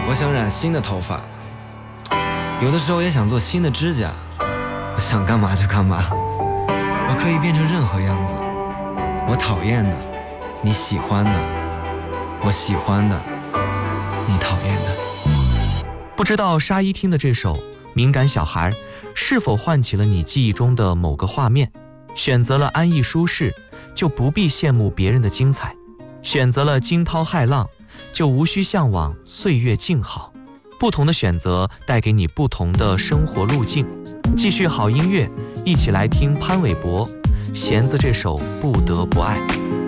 我想染新的头发，有的时候也想做新的指甲，我想干嘛就干嘛，我可以变成任何样子，我讨厌的，你喜欢的，我喜欢的，你讨厌的。 不知道沙一听的这首《敏感小孩》是否唤起了你记忆中的某个画面？选择了安逸舒适，就不必羡慕别人的精彩；选择了惊涛骇浪，就无需向往岁月静好。不同的选择带给你不同的生活路径。继续好音乐，一起来听潘玮柏弦子这首《不得不爱》。